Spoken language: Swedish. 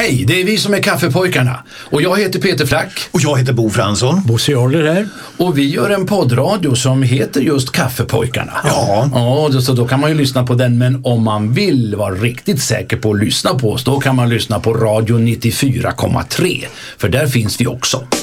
Hej, det är vi som är Kaffepojkarna. Och jag heter Peter Flack. Och jag heter Bo Fransson. Bosse Jarler här. Och vi gör en poddradio som heter just Kaffepojkarna. Ja, så då kan man ju lyssna på den. Men om man vill vara riktigt säker på att lyssna på oss, då kan man lyssna på Radio 94,3. För där finns vi också.